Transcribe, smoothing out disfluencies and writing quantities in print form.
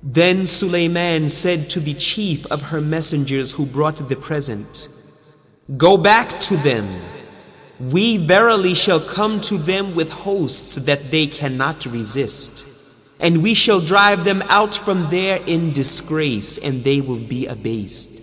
Then Sulayman said to the chief of her messengers who brought the present, "Go back to them. We verily shall come to them with hosts that they cannot resist, and we shall drive them out from there in disgrace, and they will be abased."